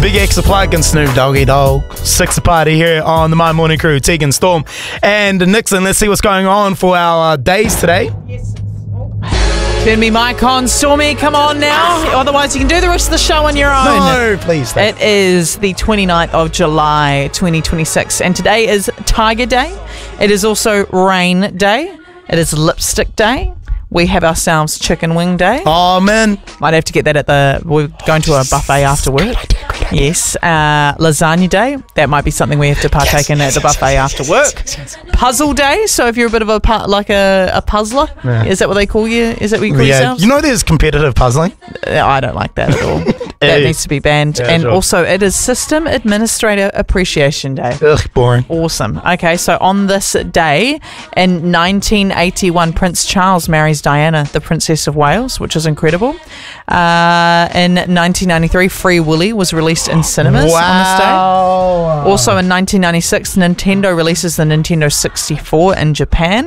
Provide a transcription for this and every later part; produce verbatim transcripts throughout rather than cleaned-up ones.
Big X the Plug and Snoop Doggy Dogg. Six party here on the My Morning Crew. Tegan Storm and Nixon. Let's see what's going on for our uh, days today. Yes. Turn me mic on, Stormy, come on now. Otherwise you can do the rest of the show on your own. No, please. Stay. It is the twenty-ninth of July, twenty twenty-six, and today is Tiger Day. It is also Rain Day. It is Lipstick Day. We have ourselves Chicken Wing Day. Oh, man. Might have to get that at the... We're going to a buffet after work. Yes. Uh, lasagna Day. That might be something we have to partake in at the buffet after work. Puzzle Day. So if you're a bit of a pu- like a, a puzzler, Yeah. is that what they call you? Is that what you call Yeah, yourselves? you know there's competitive puzzling. Uh, I don't like that at all. That Hey. needs to be banned. Yeah, and sure. also, it is System Administrator Appreciation Day. Ugh, boring. Awesome. Okay, so on this day in nineteen eighty-one, Prince Charles marries Diana, the Princess of Wales, which is incredible. Uh, in nineteen ninety-three, Free Willy was released in cinemas on this day. Wow. Also in nineteen ninety-six, Nintendo releases the Nintendo sixty-four in Japan.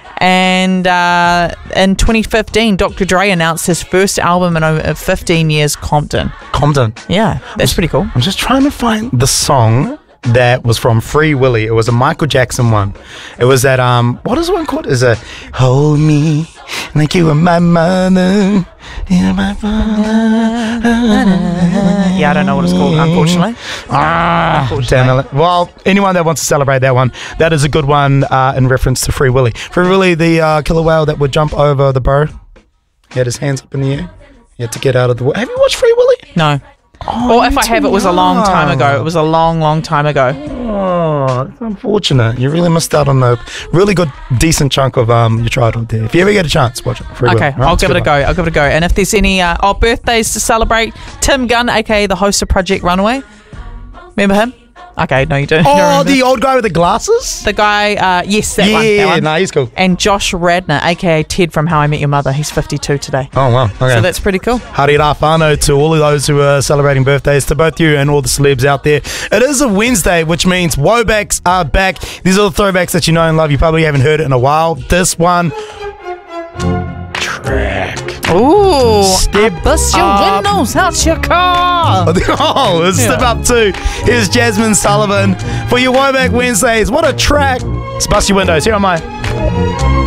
And uh, in twenty fifteen, Doctor Dre announced his first album in over fifteen years, Compton. Compton. Yeah, that's pretty cool. I'm just trying to find the song that was from Free Willy. It was a Michael Jackson one. It was that, um, what is the one called? Is it Hold Me Like You Were My Mother. You're my father. Yeah, I don't know what it's called, unfortunately. Ah, Unfortunately. damn it. Well, anyone that wants to celebrate that one, that is a good one uh, in reference to Free Willy. Free Willy, the uh, killer whale that would jump over the bow. He had his hands up in the air. He had to get out of the way. Have you watched Free Willy? No. Oh, Or if I have, it was a long time ago. It was a long, long time ago. Oh, that's unfortunate. You really missed out on a really good, decent chunk of um your childhood there. If you ever get a chance, watch it. Free Okay, Willy. Right, I'll it's give it a good go. one. I'll give it a go. And if there's any uh, oh, birthdays to celebrate, Tim Gunn, aka the host of Project Runaway. Remember him? Okay, no, you don't. you don't Oh, remember. the old guy with the glasses? The guy, uh, yes, that yeah, one. That one. nah, he's cool. And Josh Radnor, aka Ted from How I Met Your Mother. He's fifty-two today. Oh, wow. Okay. So that's pretty cool. Harira whānau to all of those who are celebrating birthdays, to both you and all the celebs out there. It is a Wednesday, which means Wobacks are back. These are the throwbacks that you know and love. You probably haven't heard it in a while. This one, track. Ooh, Step I bust your up. windows out your car. Oh, it's Yeah. Step Up two. Here's Jasmine Sullivan for your Woback Wednesdays. What a track. It's Bust Your Windows here on my...